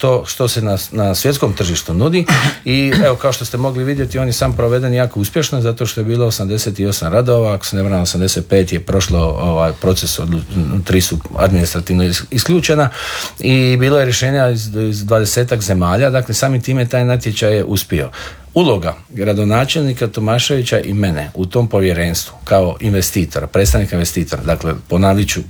što se na svjetskom tržištu nudi i evo kao što ste mogli vidjeti on je sam proveden jako uspješno zato što je bilo 88 radova, ako se ne varam 85 je prošlo proces, 3 su administrativno isključena i bilo je rješenja iz 20 zemalja, dakle samim time taj natječaj je uspio. Uloga gradonačelnika Tomaševića i mene u tom povjerenstvu kao investitora, predstavnika investitora, dakle ponovit ću,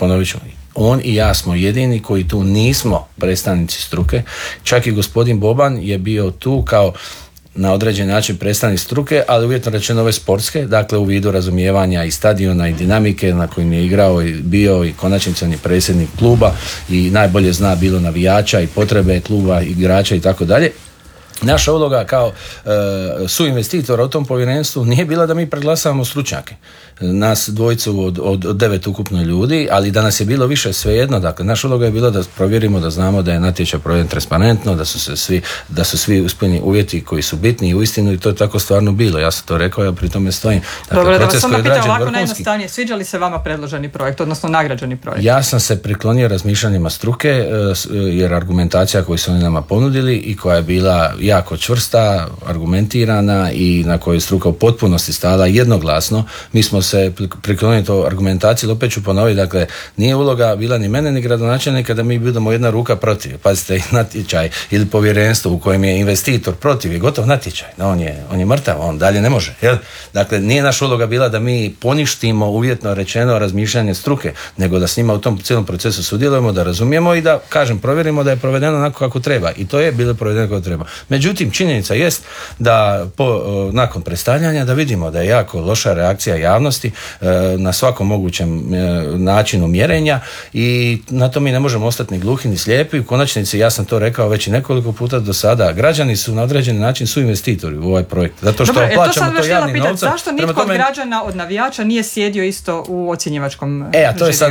on i ja smo jedini koji tu nismo predstavnici struke, čak i gospodin Boban je bio tu kao na određen način predstavnik struke, ali uvjetno rečeno ove sportske, dakle u vidu razumijevanja i stadiona i dinamike na kojim je igrao i bio i konačnici on je predsjednik kluba i najbolje zna bilo navijača i potrebe kluba, igrača i tako dalje. Naša uloga kao suinvestitora u tom povjerenstvu nije bila da mi preglasavamo stručnjake. Nas dvojicu od 9 ukupno ljudi, ali da nas je bilo više svejedno. Dakle, naša uloga je bila da provjerimo, da znamo da je natječaj proveden transparentno, da su svi ispunjeni uvjeti koji su bitni i uistinu i to je tako stvarno bilo. Ja sam to rekao, ja pri tome stojim. Dakle, dobro, da vas samo pitam ovako najjednostavnije, sviđa li se vama predloženi projekt, odnosno nagrađeni projekt? Ja sam se priklonio razmišljanjima struke, jer argumentacija koju su oni nama ponudili i koja je bila jako čvrsta, argumentirana i na kojoj je struka u potpunosti stala jednoglasno, mi smo se priklonili to argumentaciji, opet ću ponoviti, dakle, nije uloga bila ni mene ni gradonačelnika da mi budemo jedna ruka protiv. Pazite, natječaj ili povjerenstvo u kojem je investitor protiv je gotov natječaj, no, on je mrtav, on dalje ne može. Jel? Dakle, nije naša uloga bila da mi poništimo uvjetno rečeno razmišljanje struke, nego da s njima u tom cijelom procesu sudjelujemo, da razumijemo i da, kažem, provjerimo da je provedeno onako kako treba. I to je bilo provedeno kako treba. Međutim, činjenica jest da nakon predstavljanja da vidimo da je jako loša reakcija javnosti na svakom mogućem načinu mjerenja i na to mi ne možemo ostati ni gluhi ni slijepi. U konačnici, ja sam to rekao već i nekoliko puta do sada, građani su na određeni način su investitori u ovaj projekt. Zato što plaćamo to javnim novcem. Zašto nitko od građana, od navijača nije sjedio isto u ocjenjivačkom a to je sad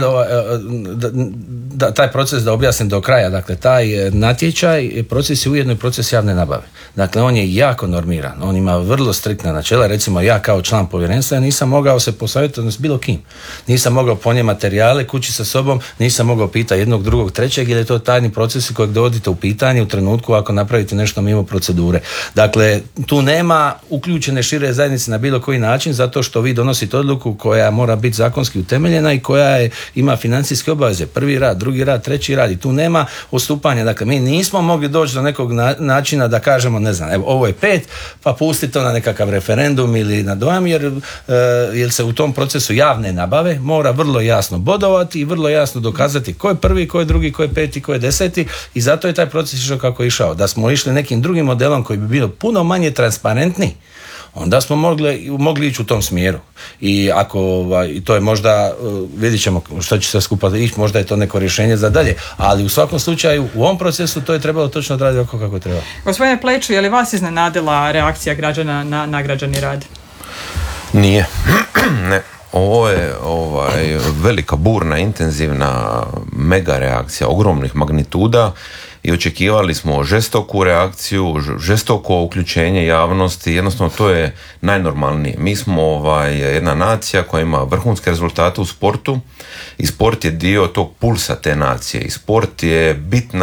taj proces da objasnim do kraja. Dakle, taj natječaj, proces je ujedno i proces javne nabave. Dakle, on je jako normiran, on ima vrlo striktna načela. Recimo, ja kao član povjerenstva nisam mogao se posavjetovati s bilo kim. Nisam mogao ponijeti materijale kući sa sobom, nisam mogao pitati jednog, drugog, trećeg, jer je to tajni proces kojeg dovodite u pitanje u trenutku ako napravite nešto mimo procedure. Dakle, tu nema uključene šire zajednice na bilo koji način, zato što vi donosite odluku koja mora biti zakonski utemeljena i koja ima financijske obaveze. Prvi rad, drugi rad, treći rad i tu nema odstupanja. Dakle, mi nismo mogli doći do nekog načina da kažemo, ne znam, evo, ovo je 5, pa pusti to na nekakav referendum ili na dojam, jer se u tom procesu javne nabave mora vrlo jasno bodovati i vrlo jasno dokazati ko je prvi, ko je drugi, ko je 5, ko je 10 i zato je taj proces išao kako je išao. Da smo išli nekim drugim modelom koji bi bio puno manje transparentni, onda smo mogli ići u tom smjeru. I ako to je možda, vidjet ćemo što će se skupa ići, možda je to neko rješenje za dalje, ali u svakom slučaju u ovom procesu to je trebalo točno odraditi kako treba. Gospodine Pleču, je li vas iznenadila reakcija građana na nagrađeni rad? Nije. Ne. Ovo je velika, burna, intenzivna mega reakcija ogromnih magnituda i očekivali smo žestoku reakciju, žestoko uključenje javnosti, jednostavno to je najnormalnije. Mi smo jedna nacija koja ima vrhunske rezultate u sportu i sport je dio tog pulsa te nacije i sport je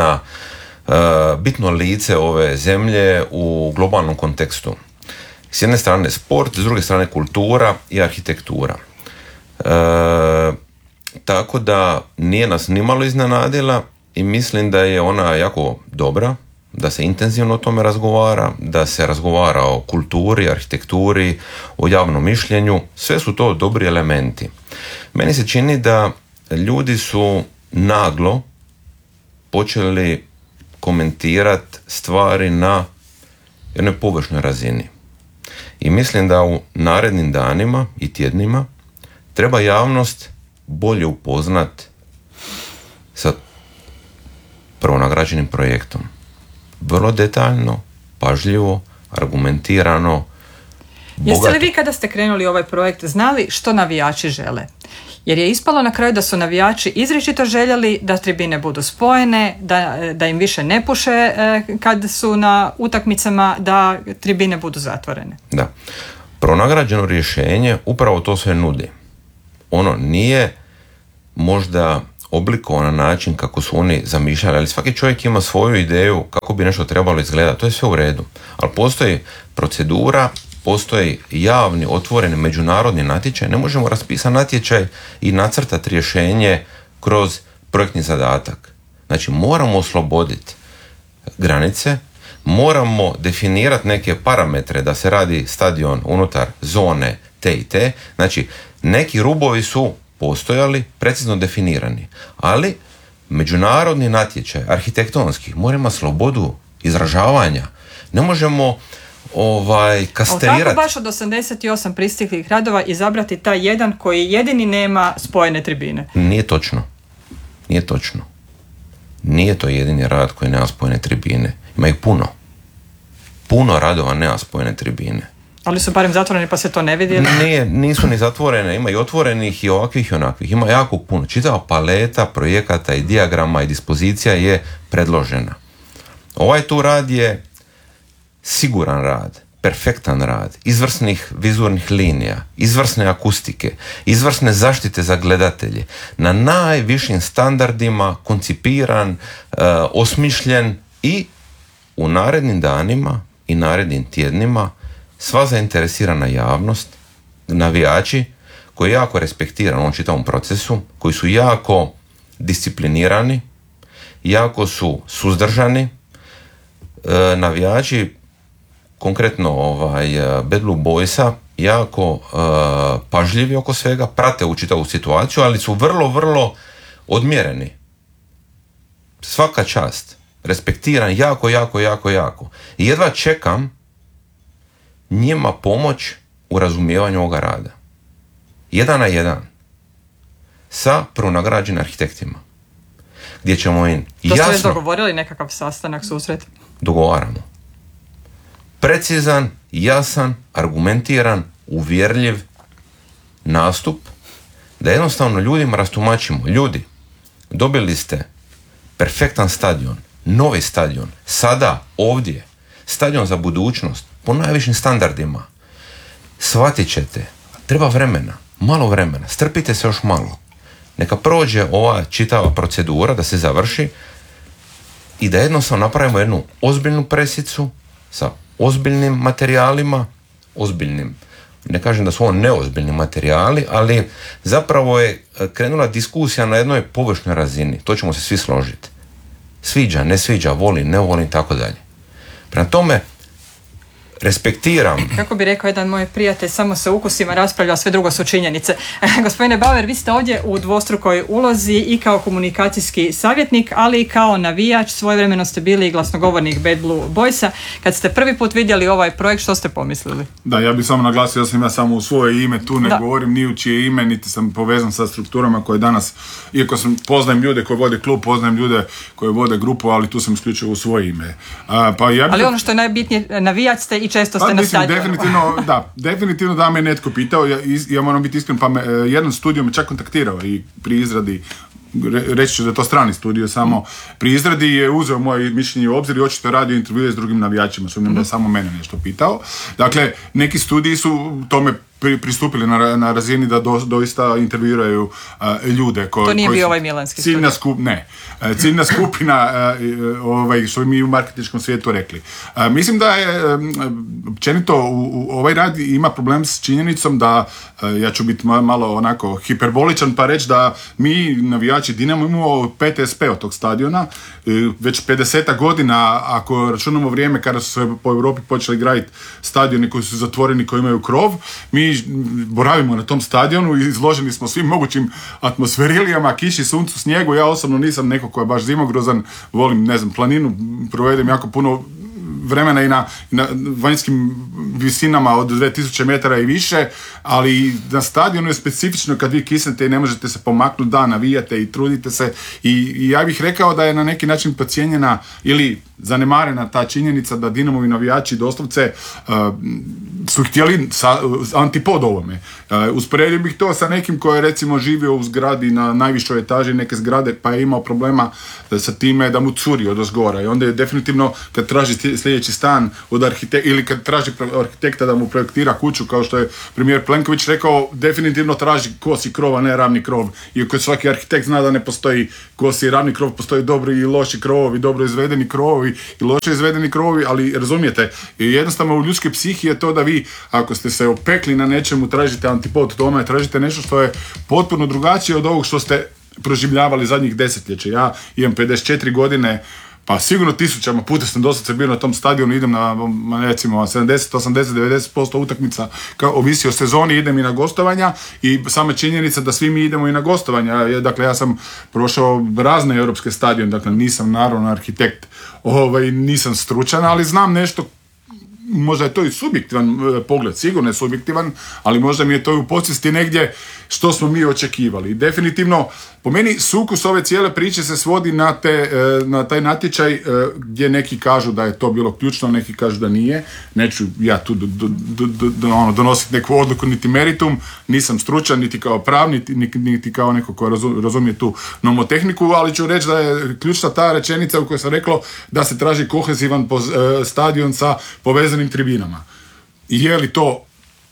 bitno lice ove zemlje u globalnom kontekstu. S jedne strane sport, s druge strane kultura i arhitektura. Tako da nije nas nimalo iznenadila i mislim da je ona jako dobra, da se intenzivno o tome razgovara, da se razgovara o kulturi, arhitekturi, o javnom mišljenju, sve su to dobri elementi. Meni se čini da ljudi su naglo počeli komentirati stvari na jednoj površnoj razini. I mislim da u narednim danima i tjednima treba javnost bolje upoznat sa prvonagrađenim projektom. Vrlo detaljno, pažljivo, argumentirano, bogato. Jeste li vi kada ste krenuli ovaj projekt znali što navijači žele? Jer je ispalo na kraju da su navijači izričito željeli da tribine budu spojene, da im više ne puše kad su na utakmicama, da tribine budu zatvorene. Da. Pronagrađeno rješenje upravo to sve nudi. Ono nije možda oblikovao na način kako su oni zamišljali, ali svaki čovjek ima svoju ideju kako bi nešto trebalo izgledati, to je sve u redu. Ali postoji procedura, postoji javni, otvoreni međunarodni natječaj, ne možemo raspisati natječaj i nacrtati rješenje kroz projektni zadatak. Znači moramo osloboditi granice, moramo definirati neke parametre da se radi stadion unutar zone te i te, znači neki rubovi su postojali, precizno definirani, ali međunarodni natječaj, arhitektonski, mora imati slobodu izražavanja. Ne možemo kastelirati. Kako baš od 88 pristiglih radova izabrati taj jedan koji jedini nema spojene tribine? Nije točno. Nije to jedini rad koji nema spojene tribine. Ima ih puno. Puno radova nema spojene tribine. Ali su barem zatvoreni pa se to ne vidi? Nisu ni zatvorene, ima i otvorenih i ovakvih i onakvih. Ima jako puno. Čitava paleta projekata i dijagrama i dispozicija je predložena. Ovaj tu rad je siguran rad, perfektan rad, izvrsnih vizurnih linija, izvrsne akustike, izvrsne zaštite za gledatelje, na najvišim standardima koncipiran, osmišljen i u narednim danima i narednim tjednima sva zainteresirana javnost, navijači koji jako respektiraju ovom čitavom procesu, koji su jako disciplinirani, jako su suzdržani, navijači konkretno Bad Blue Boysa jako pažljivi oko svega, prate u čitavu situaciju, ali su vrlo, vrlo odmjereni. Svaka čast, respektiran jako. I jedva čekam njima pomoć u razumijevanju ovoga rada. 1 na 1 sa pronagrađenim arhitektima. Gdje ćemo im jasno... To ste već dogovorili nekakav sastanak, susret? Dogovaramo. Precizan, jasan, argumentiran, uvjerljiv nastup da jednostavno ljudima rastumačimo. Ljudi, dobili ste perfektan stadion, novi stadion, sada, ovdje, stadion za budućnost, po najvišim standardima. Shvatit ćete, treba vremena, malo vremena, strpite se još malo. Neka prođe ova čitava procedura da se završi i da jednostavno napravimo jednu ozbiljnu presicu sa ozbiljnim materijalima, ozbiljnim, ne kažem da su ovo neozbiljni materijali, ali zapravo je krenula diskusija na jednoj površnoj razini, to ćemo se svi složiti. Sviđa, ne sviđa, volim, ne volim, tako dalje. Prema tome, respektiram. Kako bi rekao jedan moj prijatelj, samo se ukusima raspravlja, a sve drugo su činjenice. Gospodine Bauer, vi ste ovdje u dvostrukoj ulozi i kao komunikacijski savjetnik, ali i kao navijač. Svojevremeno ste bili i glasnogovornik Bad Blue Boysa. Kad ste prvi put vidjeli ovaj projekt, što ste pomislili? Da, ja bih samo naglasio da sam ja samo u svoje ime tu, ne govorim ni u čije ime, niti sam povezan sa strukturama koje danas, iako poznajem ljude koji vode klub, poznajem ljude koji vode grupu, ali tu sam isključivo u svoje ime. Ali ono što je najbitnije, navijač ste i često ste na stadionu. Definitivno da me netko pitao, ja moram biti iskren, pa me jedan studio me čak kontaktirao i pri izradi, reći ću da je to strani studio, samo pri izradi je uzeo moje mišljenje u obzir i očito radio intervjue s drugim navijačima, sumnjam da je samo mene nešto pitao. Dakle, neki studiji su tome pristupili na razini da doista intervjuiraju ljude to nije bio ovaj milanski ciljna skupina što mi u marketinškom svijetu rekli. Mislim da je općenito ovaj rad ima problem s činjenicom da, ja ću biti malo onako hiperboličan pa reći da mi navijači Dinamo imamo PTSP od tog stadiona već 50 godina, ako računamo vrijeme kada su se po Europi počeli graditi stadioni koji su zatvoreni, koji imaju krov, mi boravimo na tom stadionu i izloženi smo svim mogućim atmosferilijama, kiši, suncu, snijegu. Ja osobno nisam neko ko je baš zimogrozan, volim, planinu, provedem jako puno vremena i na vanjskim visinama od 2000 metara i više, ali na stadionu je specifično kad vi kisnete i ne možete se pomaknuti, navijate i trudite se i ja bih rekao da je na neki način podcijenjena ili zanemarena ta činjenica da Dinamovi navijači doslovce su htjeli antipod ovome. Usporedio bih to sa nekim koji je recimo živio u zgradi na najvišoj etaži neke zgrade pa je imao problema sa time da mu curi odozgora i onda je definitivno kad traži sljedeći stan od arhitekta ili kad traži arhitekta da mu projektira kuću kao što je premijer Plenković rekao, definitivno traži kosi krov, a ne ravni krov. Iako svaki arhitekt zna da ne postoji kosi i ravni krov, postoji dobri i loši krovovi, dobro izvedeni krovovi i loše izvedeni krovovi, ali razumijete, jednostavno u ljudskoj psihi je to da vi, ako ste se opekli na nečemu, tražite antipod tome, tražite nešto što je potpuno drugačije od ovog što ste proživljavali zadnjih desetljeća. Ja imam 54 godine, pa sigurno tisućama puta sam doslovce bio na tom stadionu, idem na recimo 70, 80, 90% utakmica, ovisi o sezoni, idem i na gostovanja i sama činjenica da svi mi idemo i na gostovanja. Dakle, ja sam prošao razne europske stadione, dakle nisam naravno arhitekt, nisam stručan, ali znam nešto. Možda je to i subjektivan pogled, sigurno je subjektivan, ali možda mi je to u podsvijesti negdje što smo mi očekivali. Definitivno, po meni sukus ove cijele priče se svodi na taj natječaj gdje neki kažu da je to bilo ključno, neki kažu da nije. Neću ja tu donositi neku odluku niti meritum, nisam stručan niti kao pravnik, niti kao neko ko razumije tu nomotehniku, ali ću reći da je ključna ta rečenica u kojoj sam rekao da se traži kohezivan stadion sa povezanim tribinama. I je li to,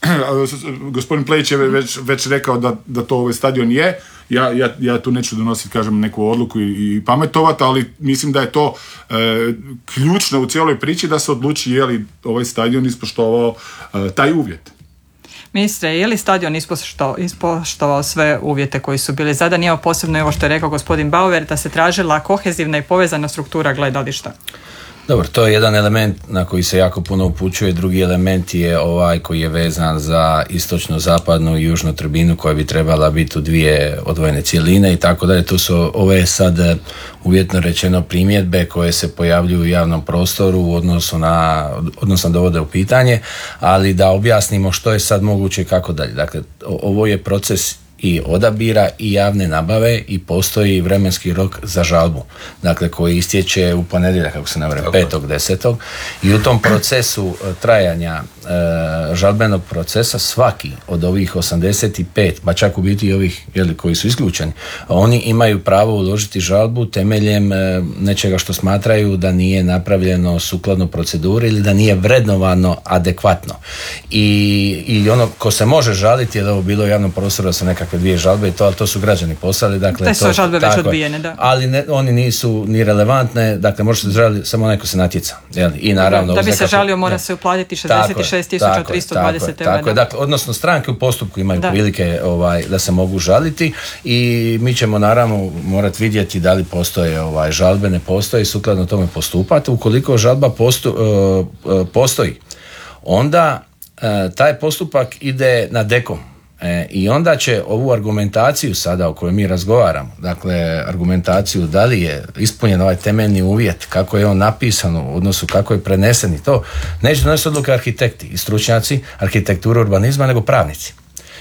gospodin Plejić je već rekao da to ovaj stadion je, ja tu neću donositi, kažem, neku odluku i pametovati, ali mislim da je to ključno u cijeloj priči da se odluči je li ovaj stadion ispoštovao taj uvjet. Ministre, je li stadion ispoštovao sve uvjete koji su bili zadani? Evo posebno ovo što je rekao gospodin Bauer, da se tražila kohezivna i povezana struktura gledališta. Dobro, to je jedan element na koji se jako puno upućuje. Drugi element je ovaj koji je vezan za istočno-zapadnu i južnu tribinu koja bi trebala biti u dvije odvojene cjeline i tako dalje. Tu su ove sad uvjetno rečeno primjedbe koje se pojavljuju u javnom prostoru u odnosno dovode u pitanje, ali da objasnimo što je sad moguće i kako dalje. Dakle, ovo je proces i odabira i javne nabave i postoji vremenski rok za žalbu, dakle koji istječe u ponedjeljak, kako se navre, 5.10. i u tom procesu trajanja žalbenog procesa svaki od ovih 85, pa čak u biti i ovih koji su isključeni, oni imaju pravo uložiti žalbu temeljem nečega što smatraju da nije napravljeno sukladno proceduri ili da nije vrednovano adekvatno. I ono ko se može žaliti je da ovo bilo u javnom prostoru da su nekakve dvije žalbe i to, ali to su građani poslali. Dakle, te su žalbe već odbijene, da. Ali oni nisu ni relevantne, dakle može se žaliti samo onaj ko se natjeca. I naravno, da bi se žalio mora se uplatiti 66.320 € Dakle, odnosno stranke u postupku imaju prilike da se mogu žaliti i mi ćemo naravno morati vidjeti da li postoje žalbe, ne postoje i sukladno tome postupati. Ukoliko žalba postoji, onda taj postupak ide na DEKOM. I onda će ovu argumentaciju sada o kojoj mi razgovaramo, dakle argumentaciju da li je ispunjen ovaj temeljni uvjet, kako je on napisan u odnosu kako je prenesen i to, neće donositi odluke arhitekti i stručnjaci arhitekture urbanizma, nego pravnici.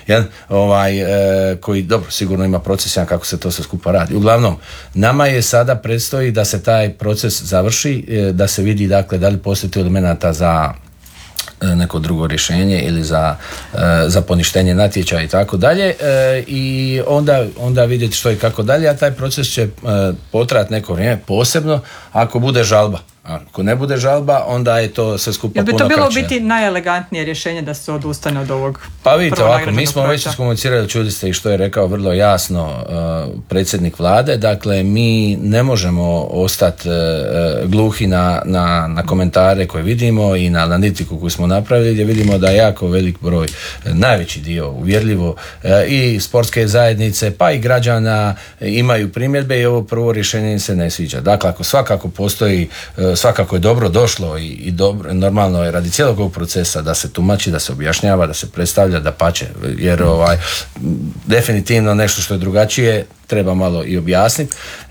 Koji, dobro, sigurno ima proces kako se to sve skupa radi. Uglavnom, nama je sada predstoji da se taj proces završi, da se vidi dakle da li postoji elemenata za neko drugo rješenje ili za poništenje natječaja i tako dalje i onda vidjeti što i kako dalje, a taj proces će potrajati neko vrijeme, posebno ako bude žalba. Ako ne bude žalba, onda je to sve skupa puno kraće. Bi to bilo biti najelegantnije rješenje da se odustane od ovog? Pa vidite ovako, mi smo već iskomunicirali, čuli ste i što je rekao vrlo jasno predsjednik vlade, dakle mi ne možemo ostati gluhi na komentare koje vidimo i na analitiku koju smo napravili, gdje vidimo da jako velik broj, najveći dio uvjerljivo i sportske zajednice pa i građana imaju primjedbe i ovo prvo rješenje im se ne sviđa. Dakle, ako svakako postoji, svakako je dobro došlo i dobro, normalno je radi cijelog ovog procesa da se tumači, da se objašnjava, da se predstavlja, da pače, jer definitivno nešto što je drugačije treba malo i objasniti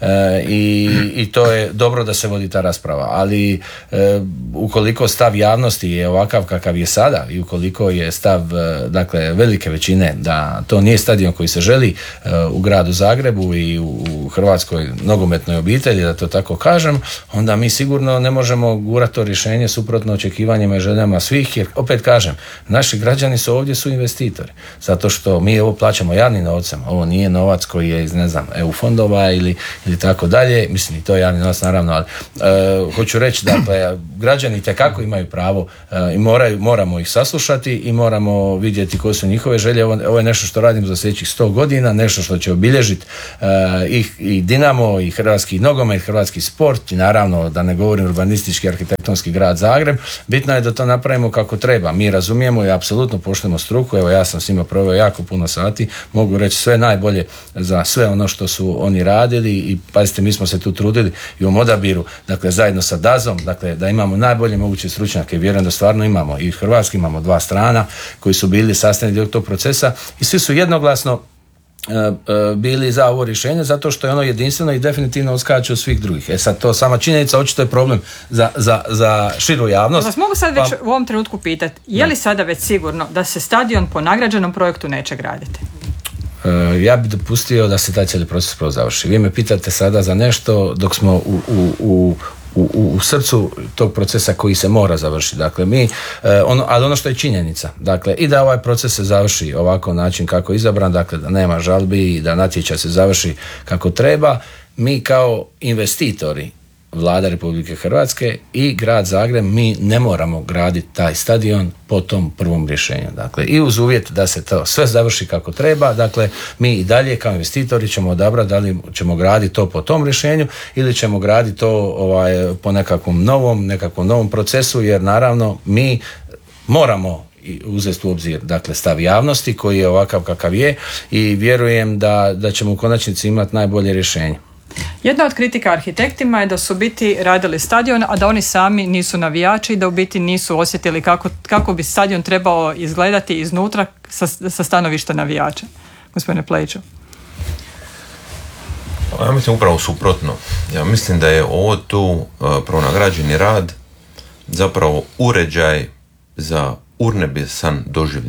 i to je dobro da se vodi ta rasprava, ali ukoliko stav javnosti je ovakav kakav je sada i ukoliko je stav dakle velike većine da to nije stadion koji se želi u gradu Zagrebu i u hrvatskoj nogometnoj obitelji, da to tako kažem, onda mi sigurno ne možemo gurati to rješenje suprotno očekivanjima i željama svih, jer opet kažem, naši građani su ovdje su investitori, zato što mi ovo plaćamo javnim novcem, ovo nije novac koji je iz ne znam EU fondova ili tako dalje, mislim i to je javni novac naravno, ali hoću reći dakle građani itekako imaju pravo i moramo ih saslušati i moramo vidjeti koje su njihove želje. Ovo je nešto što radimo za sljedećih 100 godina, nešto što će obilježiti i Dinamo i hrvatski nogomet, hrvatski sport i naravno da ne govorim urbanistički arhitektonski grad Zagreb. Bitno je da to napravimo kako treba. Mi razumijemo i apsolutno poštujemo struku. Evo ja sam s njima proveo jako puno sati, mogu reći sve najbolje za sve ono što su oni radili i pazite, mi smo se tu trudili i u odabiru, dakle zajedno sa DAZ-om, dakle da imamo najbolje moguće stručnjake, vjerujem da stvarno imamo i hrvatski imamo 2 strana koji su bili sastavni dio tog procesa i svi su jednoglasno bili za ovo rješenje zato što je ono jedinstveno i definitivno odskače od svih drugih. Sad to sama činjenica, očito je problem za širu javnost. Vas mogu sad već u ovom trenutku pitati, je li sada već sigurno da se stadion po nagrađenom projektu neće graditi? Ja bih dopustio da se taj cijeli proces prvo završi. Vi me pitate sada za nešto dok smo u srcu tog procesa koji se mora završiti. Dakle, ali ono što je činjenica, dakle, i da ovaj proces se završi ovako način kako je izabran, dakle, da nema žalbi i da natječaj se završi kako treba, mi kao investitori, Vlada Republike Hrvatske i grad Zagreb, mi ne moramo graditi taj stadion po tom prvom rješenju. Dakle, i uz uvjet da se to sve završi kako treba, dakle, mi i dalje kao investitori ćemo odabrati da li ćemo graditi to po tom rješenju ili ćemo graditi to po nekakvom novom procesu, jer naravno mi moramo uzeti u obzir dakle stav javnosti koji je ovakav kakav je i vjerujem da ćemo u konačnici imati najbolje rješenje. Jedna od kritika arhitektima je da su biti radili stadion, a da oni sami nisu navijači i da u biti nisu osjetili kako bi stadion trebao izgledati iznutra sa stanovišta navijača. Gospodine Plejiću. Ja mislim upravo suprotno. Ja mislim da je ovo tu pronagrađeni rad zapravo uređaj za urnebesan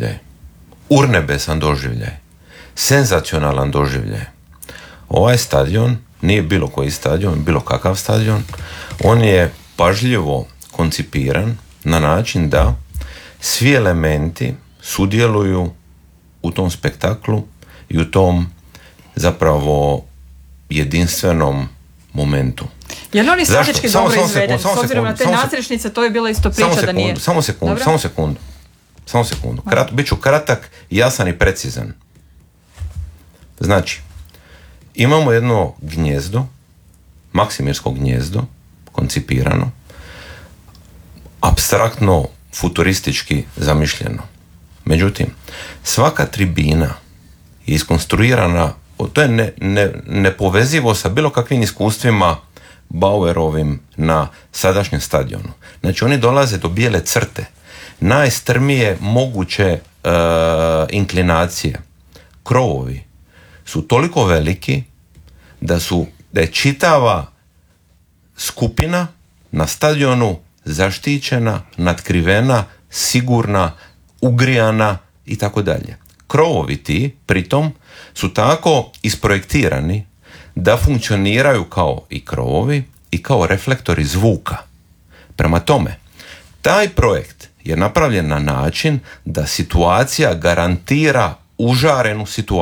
doživljaj. Senzacionalan doživljaj. Ovaj stadion nije bilo koji stadion, bilo kakav stadion. On je pažljivo koncipiran na način da svi elementi sudjeluju u tom spektaklu i u tom zapravo jedinstvenom momentu. Je li on statički dobro izveden? S obzirom na te nadstrešnice, to je bila isto priča da nije. Samo sekundu. Biću kratak, jasan i precizan. Znači, imamo jedno gnjezdo, maksimirsko gnjezdo, koncipirano, apstraktno, futuristički zamišljeno. Međutim, svaka tribina je iskonstruirana, to je nepovezivo sa bilo kakvim iskustvima Bauerovim na sadašnjem stadionu. Znači, oni dolaze do bijele crte, najstrmije moguće inklinacije. Krovovi su toliko veliki da je čitava skupina na stadionu zaštićena, natkrivena, sigurna, ugrijana i tako dalje. Krovovi ti, pritom, su tako isprojektirani da funkcioniraju kao i krovovi i kao reflektori zvuka. Prema tome, taj projekt je napravljen na način da situacija garantira užarenu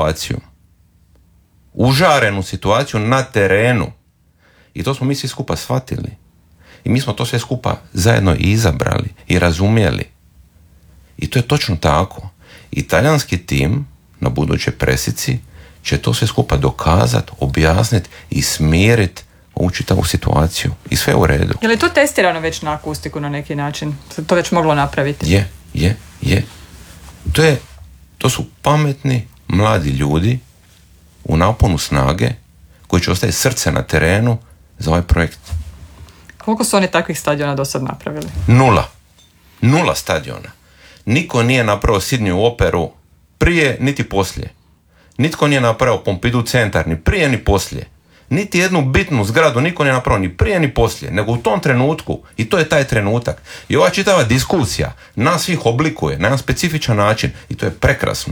situaciju na terenu. I to smo mi svi skupa shvatili. I mi smo to sve skupa zajedno i izabrali i razumjeli. I to je točno tako. Italijanski tim na budućoj presici će to sve skupa dokazati, objasniti i smiriti ovu čitavu situaciju. I sve u redu. Je li to testirano već na akustiku na neki način? Se to već moglo napraviti? Je. To su pametni, mladi ljudi u naponu snage koji će ostaviti srce na terenu za ovaj projekt. Koliko su oni takvih stadiona do sad napravili? 0 stadiona. Niko nije napravio Sidney operu prije niti poslije. Nitko nije napravio Pompidou centar, ni prije ni poslije. Niti jednu bitnu zgradu niko nije napravio, ni prije ni poslije, nego u tom trenutku. I to je taj trenutak. I ova čitava diskusija nas svih oblikuje na jedan specifičan način i to je prekrasno.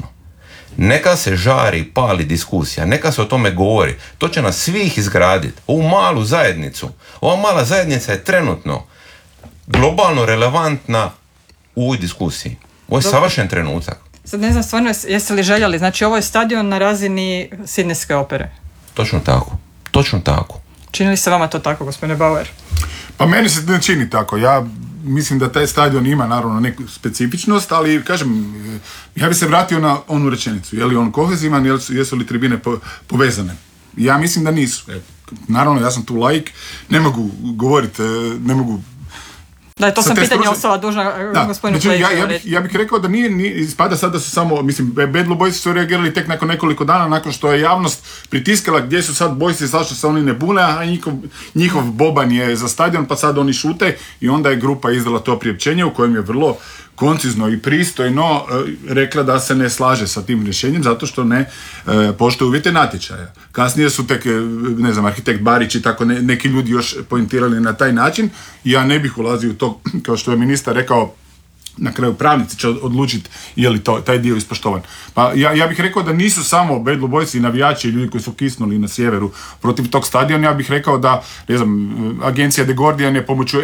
Neka se žari i pali diskusija, neka se o tome govori. To će nas svih izgraditi. Ovu malu zajednicu. Ova mala zajednica je trenutno globalno relevantna u ovoj diskusiji. Ovo je savršen trenutak. Sad ne znam stvarno jeste li željeli, znači ovo je stadion na razini Sidnejske opere. Točno tako. Točno tako. Čini li se vama to tako, gospodine Bauer? Pa meni se ne čini tako. Ja mislim da taj stadion ima naravno neku specifičnost, ali kažem, ja bi se vratio na onu rečenicu. Je li on kohezivan, jesu li tribine povezane? Ja mislim da nisu. Naravno, ja sam tu laik, ne mogu govoriti, ne mogu... Da, to sam pitanje ostala dužna gospodinu Pleđu. Ja bih rekao da nije ispada sad da su samo, mislim, Bad Blue Boysi su reagirali tek nakon nekoliko dana, nakon što je javnost pritiskala gdje su sad Boysi, zašto se oni ne bune, a njihov Boban je za stadion, pa sad oni šute i onda je grupa izdala to priopćenje u kojem je vrlo koncizno i pristojno rekla da se ne slaže sa tim rješenjem zato što ne poštuje uvjete natječaja. Kasnije su tek, ne znam, arhitekt Barić i tako neki ljudi još pointirali na taj način. Ja ne bih ulazio u to, kao što je ministar rekao, na kraju pravnici će odlučiti je li taj dio ispoštovan. Pa ja bih rekao da nisu samo Bad Blue Boysi i navijači i ljudi koji su kisnuli na sjeveru protiv tog stadiona. Ja bih rekao da, ne znam, agencija The Guardian je pomoću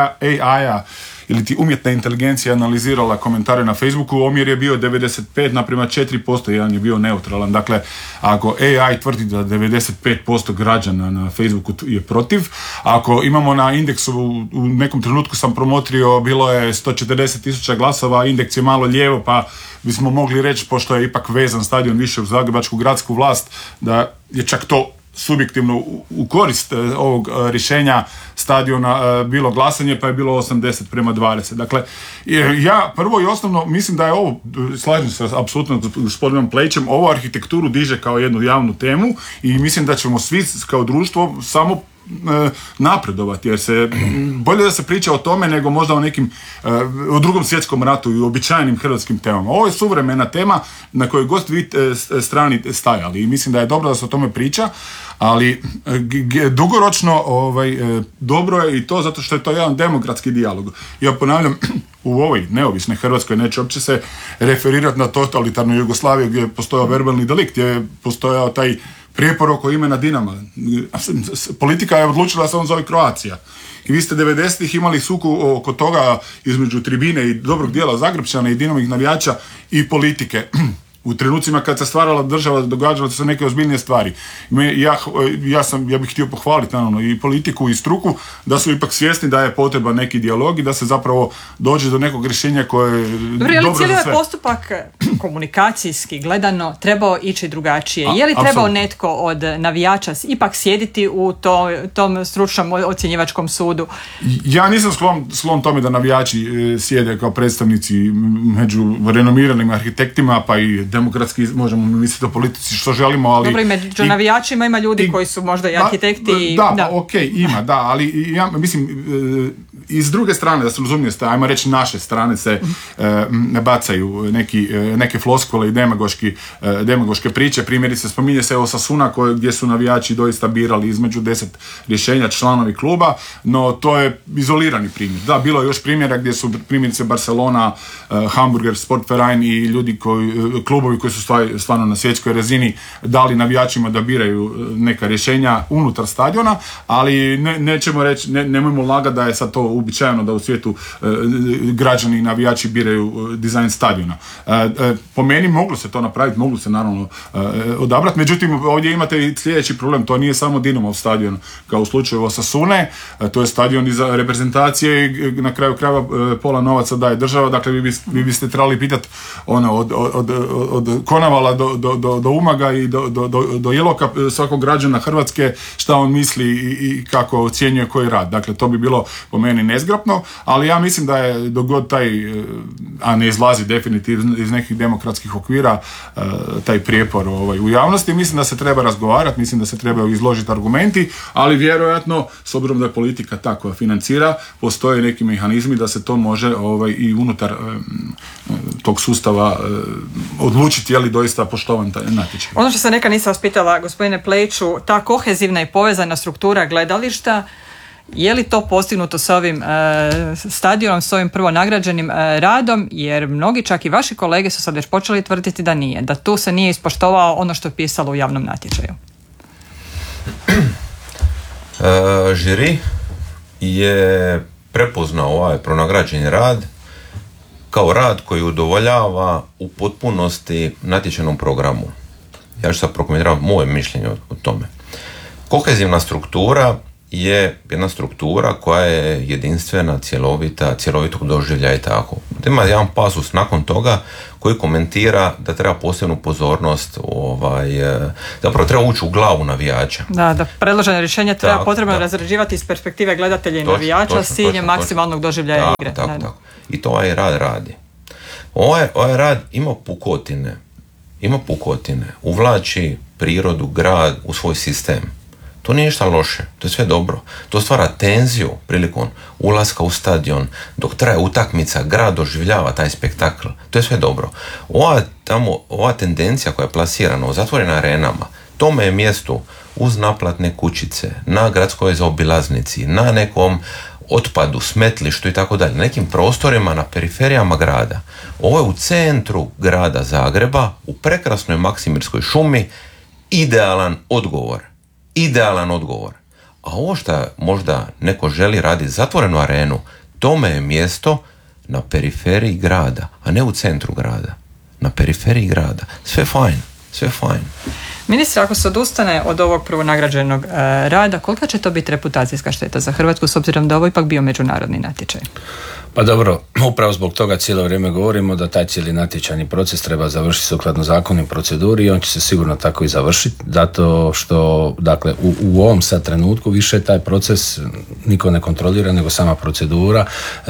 AI-a ili ti umjetna inteligencija analizirala komentare na Facebooku, omjer je bio 95 naprema 4%, jedan je bio neutralan. Dakle, ako AI tvrdi da 95% građana na Facebooku je protiv, ako imamo na indeksu, u nekom trenutku sam promotrio, bilo je 140.000 glasova, indeks je malo lijevo, pa bismo mogli reći, pošto je ipak vezan stadion više u zagrebačku gradsku vlast, da je čak to subjektivno u korist ovog rješenja stadiona bilo glasanje, pa je bilo 80:20. Dakle, ja prvo i osnovno mislim da je ovo, slažem se apsolutno s gospodinom Plećem, ovo arhitekturu diže kao jednu javnu temu i mislim da ćemo svi kao društvo samo napredovati, jer se bolje da se priča o tome nego možda o nekim o Drugom svjetskom ratu i običajnim hrvatskim temama. Ovo je suvremena tema na kojoj god vi strani stajali i mislim da je dobro da se o tome priča, ali dugoročno dobro je i to zato što je to jedan demokratski dijalog. Ja ponavljam, u ovoj neovisnoj Hrvatskoj neće uopće se referirati na totalitarnu Jugoslaviju gdje je postojao verbalni delikt, gdje je postojao taj prijepor oko imena Dinama. Politika je odlučila da se on zove Croatia. I vi ste 90-ih imali suku oko toga između tribine i dobrog dijela Zagrepčana i Dinamovih navijača i politike. U trenucima kad se stvarala država, događale su neke ozbiljnije stvari. Ja bih htio pohvaliti naravno i politiku i struku da su ipak svjesni da je potreban neki dijalog i da se zapravo dođe do nekog rješenja koje je dobro za sve. Cijeli ovaj postupak komunikacijski gledano trebao ići drugačije? Je li trebao netko od navijača ipak sjediti u tom stručnom ocjenjivačkom sudu? Ja nisam sklon tome da navijači sjede kao predstavnici među renomiranim arhitektima, pa i demokratski, možemo misliti o politici što želimo, ali... Dobro, i među navijačima ima ljudi koji su možda i arhitekti... Ima, ali ja mislim, i s druge strane, da se razumije, ajmo reći naše strane se bacaju neke floskule i demagoške priče, primjerice spominje se Osasuna gdje su navijači doista birali između 10 rješenja članovi kluba, no to je izolirani primjer. Da, bilo je još primjera gdje su primjerice Barcelona, Hamburger, Sportverein i ljudi klubovi koji su stvarno na svjetskoj razini dali navijačima da biraju neka rješenja unutar stadiona, ali nećemo reći, nemojmo lagati da je sad to uobičajeno da u svijetu građani i navijači biraju dizajn stadiona. Po meni moglo se to napraviti, moglo se naravno odabrati, međutim ovdje imate i sljedeći problem, to nije samo Dinamov stadion kao u slučaju Osasune, to je stadion za reprezentacije i na kraju krajeva pola novaca daje država, dakle vi biste trebali pitati od Konavala do Umaga i do Jeloka svakog građana Hrvatske šta on misli i kako ocjenjuje koji rad. Dakle, to bi bilo po meni nezgrapno, ali ja mislim da je dogod taj, a ne izlazi definitivno iz nekih demokratskih okvira, taj prijepor u javnosti, mislim da se treba razgovarati, mislim da se trebaju izložiti argumenti, ali vjerojatno, s obzirom da je politika ta koja financira, postoje neki mehanizmi da se to može i unutar tog sustava odlučiti je li doista poštovan taj natječaj. Ono što sam neka nisam vas pitala, gospodine Plejiću, ta kohezivna i povezana struktura gledališta, je li to postignuto s ovim stadionom, s ovim prvo nagrađenim radom, jer mnogi, čak i vaši kolege, su sad već počeli tvrditi da nije, da tu se nije ispoštovao ono što je pisalo u javnom natječaju. Žiri je prepoznao ovaj pronagrađeni rad kao rad koji udovoljava u potpunosti natječajnom programu. Ja ću sad prokomentirati moje mišljenje o tome. Kohezivna struktura je jedna struktura koja je jedinstvena, cjelovitog doživljaja i tako. Ima jedan pasus nakon toga koji komentira da treba posebnu pozornost, zapravo treba ući u glavu navijača. Da predložene rješenja treba potrebno razrađivati iz perspektive gledatelja i navijača s ciljem maksimalnog doživljaja igre. Tako. I to ovaj rad radi. Ovaj rad ima pukotine, uvlači prirodu, grad u svoj sistem. To nije ništa loše, to je sve dobro. To stvara tenziju prilikom ulaska u stadion, dok traje utakmica, grad doživljava taj spektakl. To je sve dobro. Ova tendencija koja je plasirana u zatvorenim arenama, tome je mjesto uz naplatne kućice, na gradskoj zaobilaznici, na nekom otpadu, smetlištu i tako dalje, na nekim prostorima na periferijama grada. Ovo je u centru grada Zagreba, u prekrasnoj Maksimirskoj šumi, idealan odgovor. A ovo što možda neko želi raditi zatvorenu arenu, tome je mjesto na periferiji grada, a ne u centru grada. Na periferiji grada. Sve fajn. Ministre, ako se odustane od ovog prvonagrađenog rada, kolika će to biti reputacijska šteta za Hrvatsku, s obzirom da ovo ipak bio međunarodni natječaj? Pa dobro, upravo zbog toga cijelo vrijeme govorimo da taj cijeli natječajni proces treba završiti sukladno zakonim proceduri i on će se sigurno tako i završiti, zato što, dakle, u ovom sad trenutku više taj proces niko ne kontrolira nego sama procedura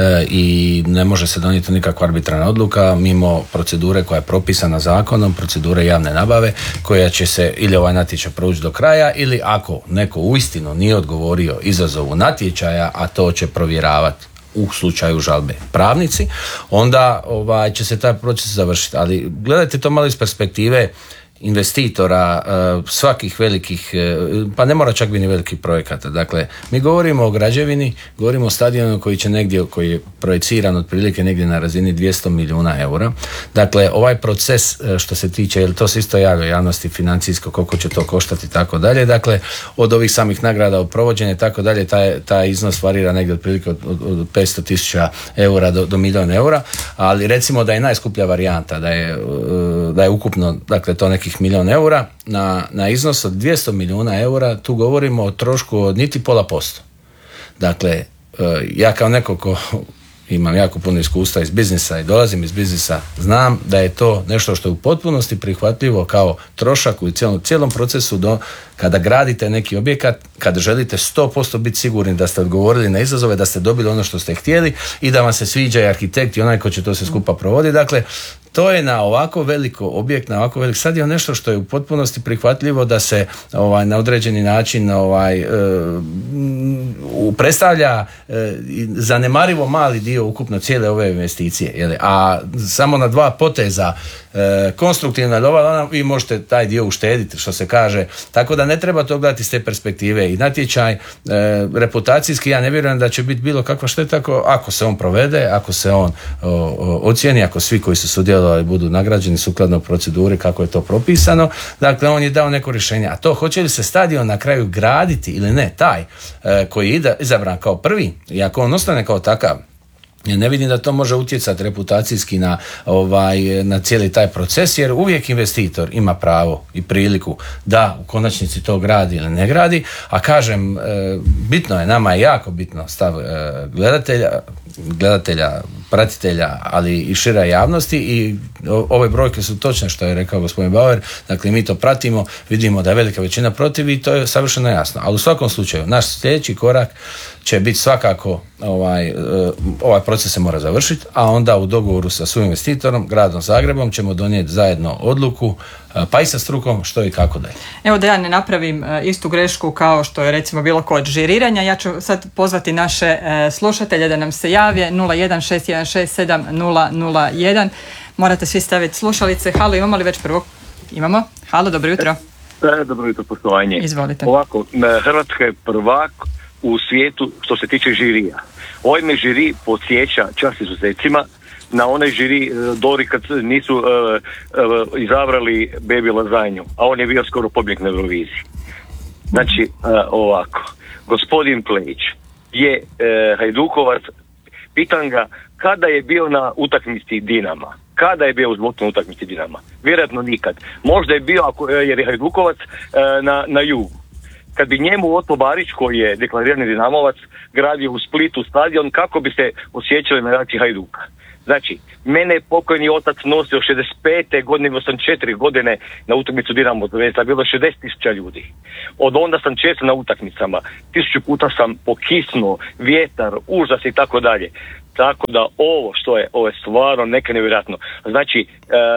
i ne može se donijeti nikakva arbitrarna odluka mimo procedure koja je propisana zakonom, procedure javne nabave, koja će se ili ovaj natječaj proći do kraja ili ako neko uistinu nije odgovorio izazovu natječaja, a to će provjeravati u slučaju žalbe pravnici, onda će se taj proces završiti. Ali gledajte to malo iz perspektive investitora, svakih velikih, pa ne mora čak biti ni velikih projekata. Dakle, mi govorimo o građevini, govorimo o stadionu koji je projiciran otprilike negdje na razini 200 milijuna eura. Dakle, ovaj proces što se tiče, jer to se isto javlja javnosti financijsko, koliko će to koštati i tako dalje. Dakle, od ovih samih nagrada, od provođenja i tako dalje, taj iznos varira negdje otprilike od 500.000 eura do milijun eura, ali recimo da je najskuplja varijanta, da je ukupno, dakle, to nekih milijun eura na iznos od 200 milijuna eura, tu govorimo o trošku od niti 0,5%. Dakle, ja kao neko ko imam jako puno iskustva iz biznisa i dolazim iz biznisa, znam da je to nešto što je u potpunosti prihvatljivo kao trošak u cijelom procesu kada gradite neki objekat, kada želite 100% biti sigurni da ste odgovorili na izazove, da ste dobili ono što ste htjeli i da vam se sviđa i arhitekt i onaj ko će to se skupa provoditi. Dakle, to je na ovako veliko objekt, na ovako velik stadion nešto što je u potpunosti prihvatljivo da se na određeni način predstavlja zanemarivo mali dio ukupno cijele ove investicije. A samo na 2 poteza konstruktivna lova, vi možete taj dio uštediti, što se kaže. Tako da ne treba to gledati iz te perspektive. I natječaj reputacijski, ja ne vjerujem da će biti bilo kakva šteta ako se on provede, ako se on ocijeni, ako svi koji su sudjelovali budu nagrađeni sukladno proceduri kako je to propisano. Dakle, on je dao neko rješenje. A to hoće li se stadion na kraju graditi ili ne, taj koji je izabran kao prvi, i ako on ostane kao takav, ja ne vidim da to može utjecati reputacijski na cijeli taj proces, jer uvijek investitor ima pravo i priliku da u konačnici to gradi ili ne gradi, a kažem, bitno je, nama je jako bitno stav gledatelja, pratitelja, ali i šira javnosti, i ove brojke su točne što je rekao gospodin Bauer. Dakle, mi to pratimo, vidimo da je velika većina protiv i to je savršeno jasno. Ali u svakom slučaju, naš sljedeći korak će biti svakako ovaj proces se mora završiti, a onda u dogovoru sa suinvestitorom, gradom Zagrebom, ćemo donijeti zajedno odluku, pa i sa strukom, što i kako dalje. Evo, da ja ne napravim istu grešku kao što je recimo bilo kod žiriranja, ja ću sad pozvati naše slušatelje da nam se jave 0161670001. Morate svi staviti slušalice. Halo, imamo li već prvog? Imamo. Halo, dobro jutro. Dobro jutro, poštovanje. Izvolite. Ovako, Hrvatska je prvak u svijetu što se tiče žirija. Ovaj me žiri podsjeća, čast izuzecima, na onaj žiri Dori kad nisu izabrali Baby Lazanju, a on je bio skoro pobjeg na Euroviziji. Znači, ovako, gospodin Plejić je Hajdukovac, pitan ga kada je bio na utakmici Dinama. Kada je bio u zbognom utakmici Dinama? Vjerojatno nikad. Možda je bio, jer je Hajdukovac, na jugu. Kad bi njemu Otto Barić, koji je deklarirani Dinamovac, gradio u Splitu stadion, kako bi se osjećali navijači Hajduka? Znači, mene je pokojni otac nosio 65. godine, imao sam 4 godine na utakmicu Dinamo Zvezda, bilo 60.000 ljudi. Od onda sam često na utakmicama, 1000 puta sam pokisnuo, vjetar, užas i tako dalje. Tako da ovo je stvarno neka nevjerojatno. Znači,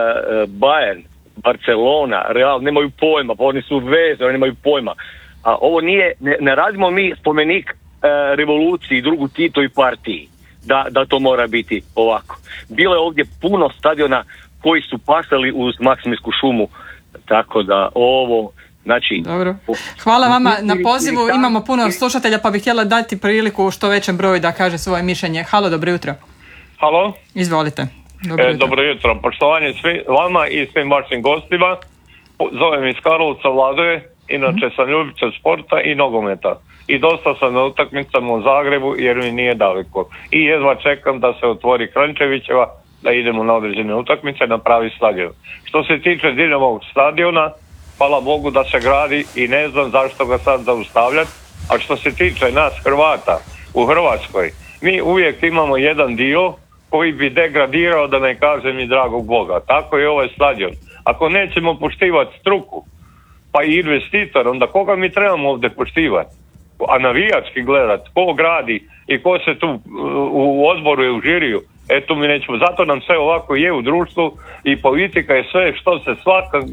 Bayern, Barcelona, Real nemaju pojma, pa oni su vezani, oni nemaju pojma. A ovo nije, ne radimo mi spomenik revoluciji, drugu Tito i partiji, da to mora biti ovako. Bilo je ovdje puno stadiona koji su pasali uz Maksimirsku šumu, tako da ovo, znači... Dobro. Hvala vama na pozivu, imamo puno slušatelja pa bih htjela dati priliku u što većem broju da kaže svoje mišljenje. Halo, dobro jutro. Halo. Izvolite. Dobro jutro. Poštovanje vama i svim vašim gostima. Zovem iz Karlovca, Vladoje. Inače sam ljubica sporta i nogometa. I dosta sam na utakmicama u Zagrebu jer mi nije daleko. I jedva čekam da se otvori Krančevićeva, da idemo na određene utakmice na pravi stadion. Što se tiče Dinamovog stadiona, hvala Bogu da se gradi i ne znam zašto ga sad zaustavljati. A što se tiče nas Hrvata u Hrvatskoj, mi uvijek imamo jedan dio koji bi degradirao, da ne kažem i dragog Boga. Tako je ovaj stadion. Ako nećemo poštivati struku, pa i investitor, onda koga mi trebamo ovdje poštivati? A navijački gledat, ko gradi i ko se tu u odboru i u žiriju, tu mi nećemo. Zato nam sve ovako je u društvu i politika je sve što se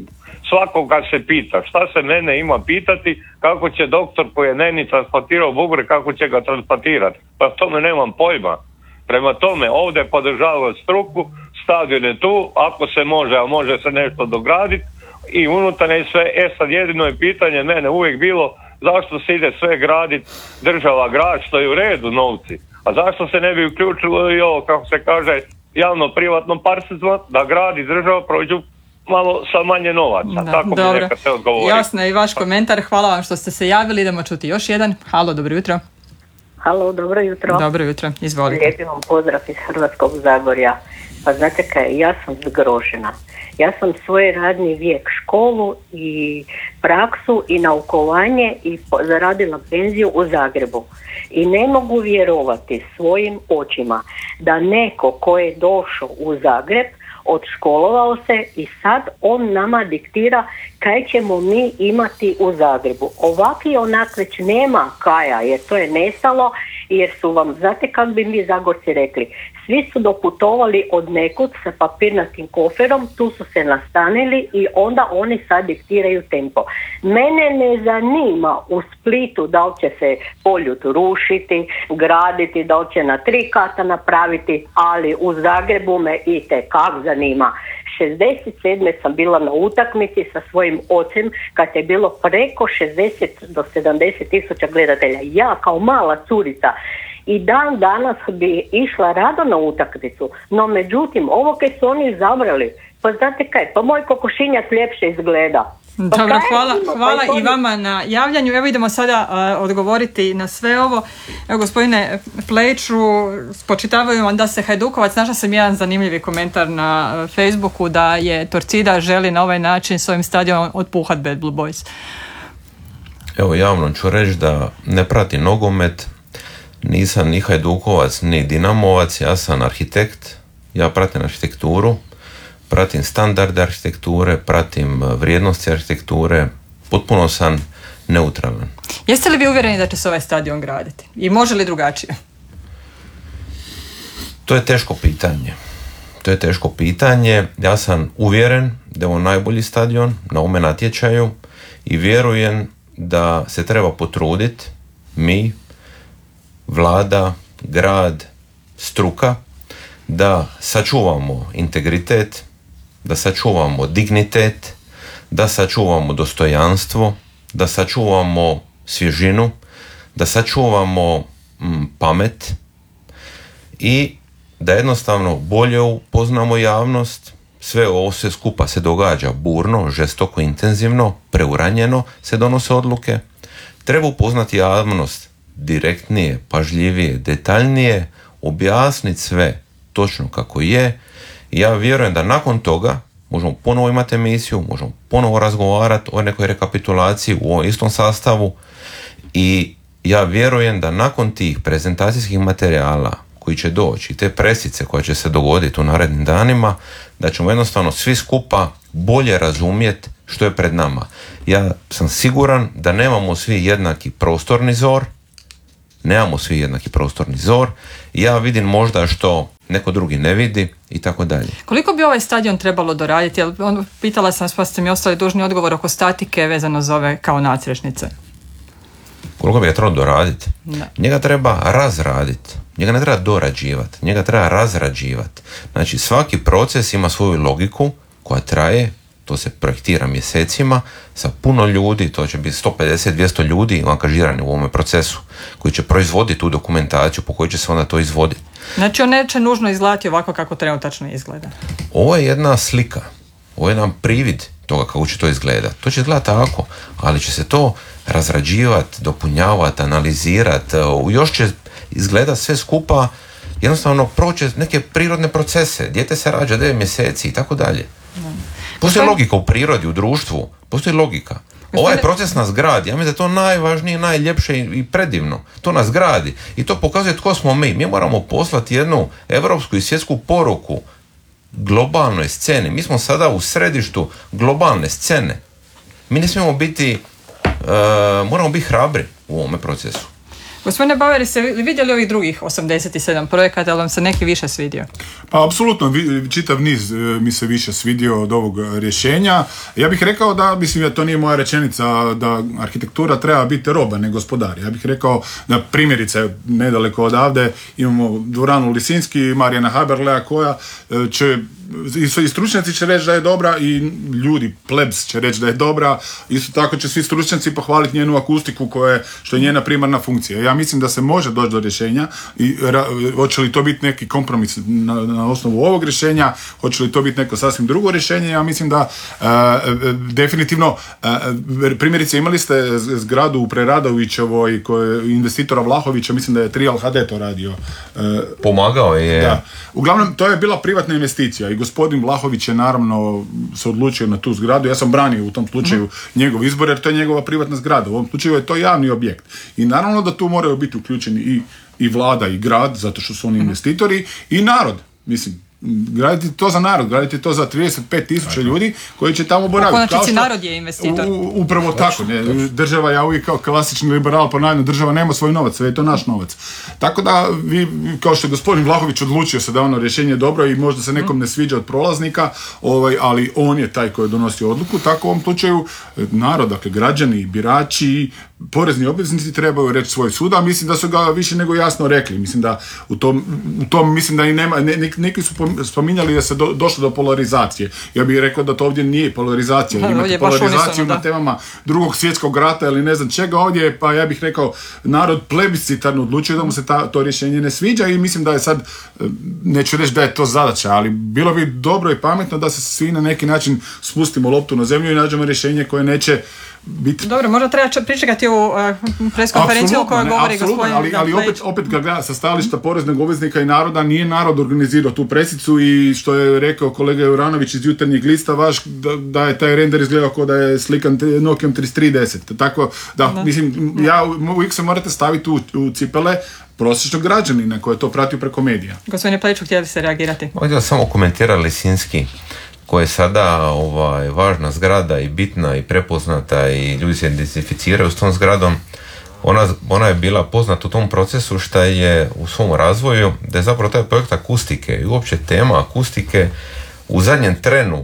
svakoga se pita. Šta se mene ima pitati, kako će doktor koji je meni transplantirao bubre, kako će ga transplantirati? Pa tome nemam pojma. Prema tome, ovdje podržava struku, stadion je tu, ako se može, a može se nešto dograditi, i unutarnje sve. Sad jedino je pitanje mene uvijek bilo zašto se ide sve graditi, država grad, što je u redu novci, a zašto se ne bi uključilo i ovo, kako se kaže, javno-privatno partnerstvo, da grad i država prođu malo sa manje novaca. Da, tako dobro. bi neka se odgovori. Jasno je i vaš komentar, hvala vam što ste se javili, idemo čuti još jedan. Halo, dobro jutro. Halo, dobro jutro. Dobro jutro, izvolite. Lijepi vam pozdrav iz Hrvatskog Zagorja. Pa znate kaj, ja sam zgrožena. Ja sam svoj radni vijek, školu i praksu i naukovanje i zaradila penziju u Zagrebu. I ne mogu vjerovati svojim očima da neko ko je došao u Zagreb, odškolovao se i sad on nama diktira kaj ćemo mi imati u Zagrebu. Ovakvi onak već nema kaja, jer to je nestalo, jer su vam, znate kako bi mi Zagorci rekli, svi su doputovali od nekud sa papirnatim koferom, tu su se nastanili i onda oni sad diktiraju tempo. Mene ne zanima u Splitu da li će se Poljud rušiti, graditi, da li će na 3 kata napraviti, ali u Zagrebu me itekak zanima. 67. sam bila na utakmici sa svojim ocem kad je bilo preko 60 do 70 tisuća gledatelja. Ja kao mala curica i dan danas bi išla rado na utakmicu, no međutim ovo kaj su oni izabrali, pa znate kaj, pa moj kokošinjac ljepše izgleda. Dobro, hvala i vama na javljanju. Evo idemo sada odgovoriti na sve ovo. Evo, gospodine Plejiću, spočitavaju vam da se Hajdukovac, našla sam jedan zanimljivi komentar na Facebooku da je Torcida želi na ovaj način svojim stadionom otpuhat Bad Blue Boys. Evo, javno ću reći da ne pratim nogomet, nisam ni Hajdukovac ni Dinamovac, ja sam arhitekt, ja pratim arhitekturu, pratim standarde arhitekture, pratim vrijednosti arhitekture, potpuno sam neutralan. Jeste li vi uvjereni da će se ovaj stadion graditi? I može li drugačije? To je teško pitanje. Ja sam uvjeren da je ovo najbolji stadion na ovome natječaju i vjerujem da se treba potruditi mi, vlada, grad, struka, da sačuvamo integritet, da sačuvamo dignitet, da sačuvamo dostojanstvo, da sačuvamo svježinu, da sačuvamo pamet i da jednostavno bolje upoznamo javnost. Sve ovo sve skupa se događa burno, žestoko, intenzivno, preuranjeno se donose odluke. Treba upoznati javnost direktnije, pažljivije, detaljnije, objasniti sve točno kako je. I ja vjerujem da nakon toga možemo ponovo imati emisiju, možemo ponovo razgovarati o nekoj rekapitulaciji u ovom istom sastavu i ja vjerujem da nakon tih prezentacijskih materijala koji će doći i te presice koja će se dogoditi u narednim danima, da ćemo jednostavno svi skupa bolje razumjeti što je pred nama. Ja sam siguran da nemamo svi jednaki prostorni zor, i ja vidim možda što neko drugi ne vidi i tako dalje. Koliko bi ovaj stadion trebalo doraditi? Pitala sam, pa ste mi ostali dužni odgovor oko statike vezano za ove kao nadstrešnice. Koliko bi ga trebalo doraditi? Njega treba razraditi. Njega ne treba dorađivati. Njega treba razrađivati. Znači svaki proces ima svoju logiku koja traje, to se projektira mjesecima, sa puno ljudi, to će biti 150-200 ljudi angažirani u ovome procesu, koji će proizvoditi tu dokumentaciju po kojoj će se onda to izvoditi. Znači on neće nužno izgledati ovako kako trenutačno izgleda. Ovo je jedna slika, ovo je jedan privid toga kako će to izgledati. To će izgledati tako, ali će se to razrađivati, dopunjavati, analizirati, još će izgledati sve skupa, jednostavno proći neke prirodne procese, dijete se rađa 9 mjeseci i tako dalje. Postoji logika u prirodi, u društvu, postoji logika. Ovaj proces nas gradi, ja mislim da je to najvažnije, najljepše i predivno. To nas gradi i to pokazuje tko smo mi. Mi moramo poslati jednu europsku i svjetsku poruku globalnoj sceni. Mi smo sada u središtu globalne scene. Mi ne smijemo biti, moramo biti hrabri u ovome procesu. Gospodine Bauer, ste vidjeli ovih drugih 87 projekata, ali vam se neki više svidio? Pa apsolutno, čitav niz mi se više svidio od ovog rješenja. Ja bih rekao da, mislim, to nije moja rečenica, da arhitektura treba biti roba, ne gospodar. Ja bih rekao da primjerice nedaleko odavde imamo dvoranu Lisinski, Marijana Haberlea, koja će i stručnjaci će reći da je dobra i ljudi, plebs će reći da je dobra. Isto tako će svi stručnjaci pohvaliti njenu akustiku što je njena primarna funkcija. Ja mislim da se može doći do rješenja i hoće li to biti neki kompromis na osnovu ovog rješenja, hoće li to biti neko sasvim drugo rješenje. Ja mislim da definitivno primjerice imali ste zgradu u Preradovićevoj investitora Vlahovića, mislim da je Trial HD to radio. Pomagao je. Da. Uglavnom to je bila privatna investicija i gospodin Vlahović je naravno se odlučio na tu zgradu. Ja sam branio u tom slučaju njegov izbor jer to je njegova privatna zgrada. U ovom slučaju je to javni objekt. I naravno da tu moraju biti uključeni i vlada i grad, zato što su oni investitori, i narod. Mislim, graditi to za narod, graditi to za 35,000 ljudi koji će tamo boraviti. U konačnici narod je investitor. Upravo tako. Ne? Država, ja uvijek kao klasični liberal ponavljam, država nema svoj novac, sve je to naš novac. Tako da vi, kao što je gospodin Vlahović odlučio se da ono rješenje je dobro i možda se nekom ne sviđa od prolaznika, ali on je taj koji je donosio odluku, tako u ovom slučaju narod, dakle građani, birači, porezni obveznici trebaju reći svoj sud, a mislim da su ga više nego jasno rekli. Mislim da u tom mislim da i nema, neki su spominjali da se došlo do polarizacije. Ja bih rekao da to ovdje nije polarizacija. Imate polarizaciju na temama Drugog svjetskog rata ili ne znam čega ovdje, pa ja bih rekao narod plebiscitarno odlučio da mu se to rješenje ne sviđa i mislim da je sad, neću reći da je to zadaća, ali bilo bi dobro i pametno da se svi na neki način spustimo loptu na zemlju i nađemo rješenje koje neće biti... Dobro, možda treba pričekati u preskonferenciju o kojoj govori gospodin. Ali opet ga gleda sa stajališta poreznog obveznika i naroda, nije narod organizirao tu presicu i što je rekao kolega Juranović iz Jutarnjeg lista vaš, da je taj render izgledao kao da je slikan Nokiom 3310. Tako da, mislim, uvijek se morate staviti u cipele prosječnog građanina koji je to pratio preko medija. Gospodine Paliću, htjeli ste reagirati? Ovdje samo komentirali Lisinski, koja je sada važna zgrada i bitna i prepoznata i ljudi se identificiraju s tom zgradom. Ona je bila poznata u tom procesu što je u svom razvoju, da je zapravo taj projekt akustike i uopće tema akustike u zadnjem trenu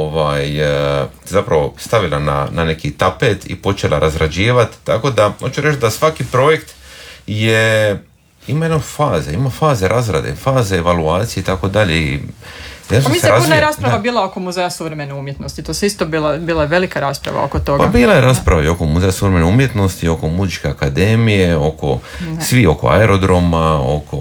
zapravo stavila na neki tapet i počela razrađivati, tako da hoću reći da svaki projekt je Ima faze razrade, faze evaluacije i tako dalje. Pa mislim da puno je rasprava bila oko Muzeja suvremene umjetnosti, to se isto bila je velika rasprava oko toga. Pa bila je rasprava i oko Muzeja suvremene umjetnosti, oko Muzičke akademije, oko aerodroma,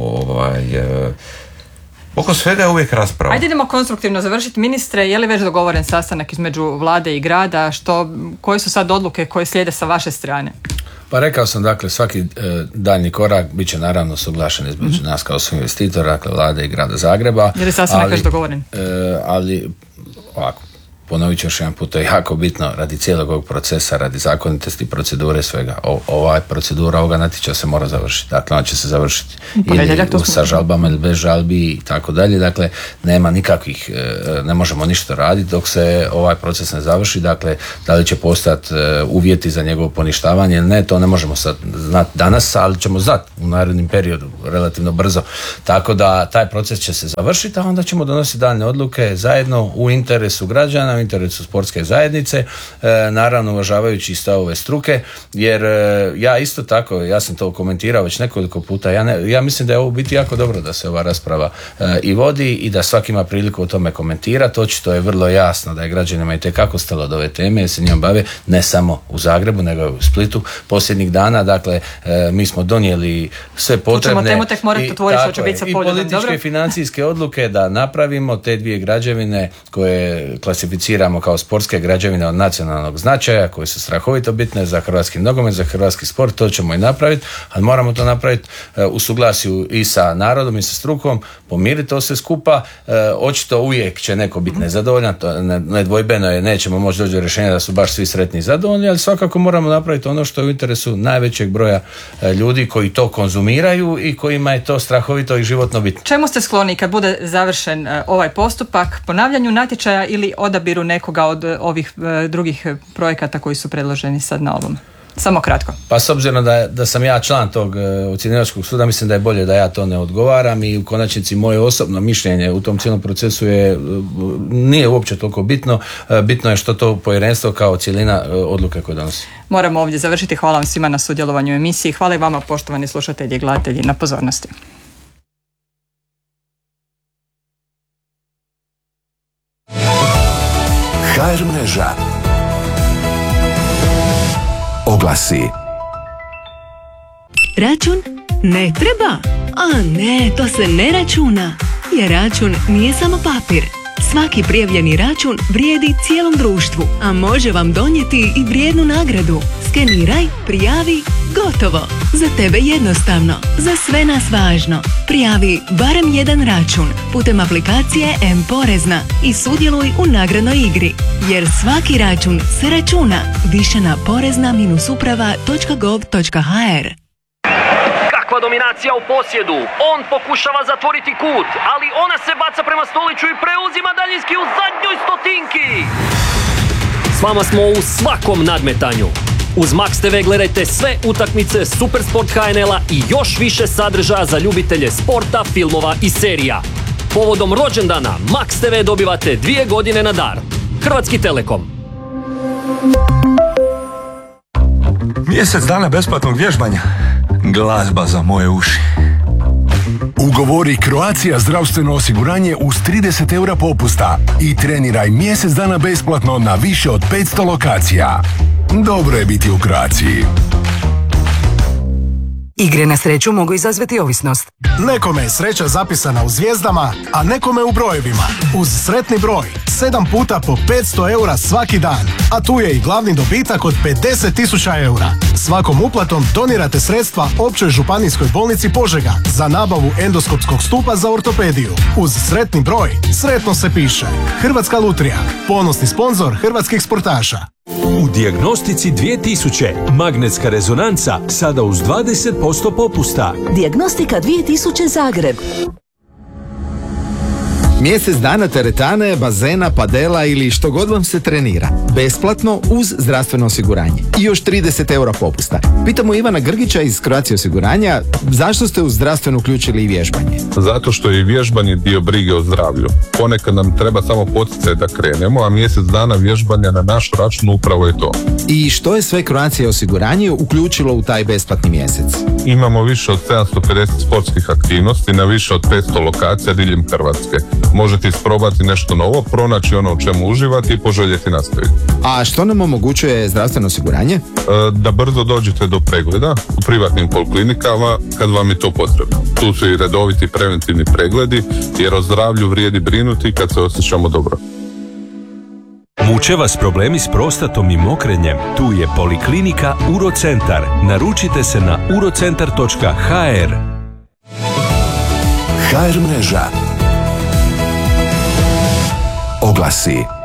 oko svega je uvijek rasprava. Ajde idemo konstruktivno završiti. Ministre, je li već dogovoren sastanak između vlade i grada? Koje su sad odluke koje slijede sa vaše strane? Pa rekao sam, dakle, svaki daljnji korak bit će naravno suglašen između nas kao investitora, dakle, vlade i grada Zagreba. Je li sastanak već dogovoren? Ali, ovako, ponovit ću još jedan put, to je jako bitno radi cijelog ovog procesa, radi zakonitosti, procedure, svega. Procedura ovoga natječaja se mora završiti. Dakle, ona će se završiti ili sa žalbama ili bez žalbi i tako dalje. Dakle, nema nikakvih, ne možemo ništa raditi dok se ovaj proces ne završi. Dakle, da li će postati uvjeti za njegovo poništavanje ili ne, to ne možemo sad znati danas, ali ćemo znati u narednom periodu, relativno brzo. Tako da taj proces će se završiti, a onda ćemo donositi daljne odluke zajedno u interesu građana, u interesu sportske zajednice, naravno uvažavajući i stavove struke, jer ja isto tako, ja sam to komentirao već nekoliko puta, ja mislim da je ovo biti jako dobro da se ova rasprava i vodi i da svaki ima priliku o tome komentirati. Očito je vrlo jasno da je građanima itekako stalo do ove teme, jer se njom bave ne samo u Zagrebu, nego i u Splitu posljednjih dana. Dakle, mi smo donijeli sve potrebne i političke i financijske odluke da napravimo te dvije građevine koje klasificiramo kao sportske građevine od nacionalnog značaja, koje su strahovito bitne za hrvatski nogomet, za hrvatski sport. To ćemo i napraviti, ali moramo to napraviti u suglasju i sa narodom i sa strukom, pomiriti to sve skupa. Očito uvijek će neko biti nezadovoljan, to nedvojbeno je, nećemo moći doći do rješenja da su baš svi sretni i zadovoljni, ali svakako moramo napraviti ono što je u interesu najvećeg broja ljudi koji to konzumiraju i kojima je to strahovito i životno bitno. Čemu ste skloni kad bude završen ovaj postupak, ponavljanju natječaja ili odabiru nekoga od ovih drugih projekata koji su predloženi sad na ovom? Samo kratko. Pa s obzirom da sam ja član tog ocjenjivačkog suda, mislim da je bolje da ja to ne odgovaram i u konačnici moje osobno mišljenje u tom cijelom procesu nije uopće toliko bitno. Bitno je što to povjerenstvo kao cjelina odluke koje donosi. Moramo ovdje završiti. Hvala vam svima na sudjelovanju u emisiji. Hvala i vama, poštovani slušatelji i gledatelji, na pozornosti. HR mreža. Oglasi. Račun? Ne treba. A ne, to se ne računa. Jer račun nije samo papir. Svaki prijavljeni račun vrijedi cijelom društvu, a može vam donijeti i vrijednu nagradu. Skeniraj, prijavi, gotovo. Za tebe jednostavno, za sve nas važno. Prijavi barem jedan račun putem aplikacije M-Porezna i sudjeluj u nagradnoj igri. Jer svaki račun se računa. Više na porezna-uprava.gov.hr. Kakva dominacija u posjedu, on pokušava zatvoriti kut, ali ona se baca prema Stoliću i preuzima daljinski u zadnjoj stotinki. S vama smo u svakom nadmetanju. Uz Max TV gledajte sve utakmice Supersport HNL-a i još više sadržaja za ljubitelje sporta, filmova i serija. Povodom rođendana Max TV dobivate 2 godine na dar. Hrvatski Telekom. Mjesec dana besplatnog vježbanja. Glazba za moje uši. Ugovori Croatia zdravstveno osiguranje uz 30 € popusta i treniraj mjesec dana besplatno na više od 500 lokacija. Dobro je biti u Croatiji. Igre na sreću mogu izazvati ovisnost. Nekome je sreća zapisana u zvijezdama, a nekome u brojevima. Uz sretni broj, 7 puta po 500 € svaki dan. A tu je i glavni dobitak od 50.000 €. Svakom uplatom donirate sredstva Općoj županijskoj bolnici Požega za nabavu endoskopskog stupa za ortopediju. Uz sretni broj, sretno se piše. Hrvatska lutrija, ponosni sponzor hrvatskih sportaša. U Dijagnostici 2000 magnetska rezonanca sada uz 20% popusta. Dijagnostika 2000 Zagreb. Mjesec dana teretane, bazena, padela ili što god vam se trenira. Besplatno uz zdravstveno osiguranje. I još 30 eura popusta. Pitamo Ivana Grgića iz Croatia osiguranja, zašto ste u zdravstveno uključili i vježbanje? Zato što je vježbanje dio brige o zdravlju. Ponekad nam treba samo poticaj da krenemo, a mjesec dana vježbanja na naš račun upravo je to. I što je sve Croatia osiguranje uključilo u taj besplatni mjesec? Imamo više od 750 sportskih aktivnosti na više od 500 lokacija diljem Hrvatske. Možete isprobati nešto novo, pronaći ono u čemu uživati i poželjeti nastaviti. A što nam omogućuje zdravstveno osiguranje? Da brzo dođete do pregleda u privatnim poliklinikama kad vam je to potrebno. Tu su i redoviti preventivni pregledi, jer o zdravlju vrijedi brinuti kad se osjećamo dobro. Muče vas problemi s prostatom i mokrenjem? Tu je Poliklinika Urocentar. Naručite se na urocentar.hr. HR mreža. Oglasi.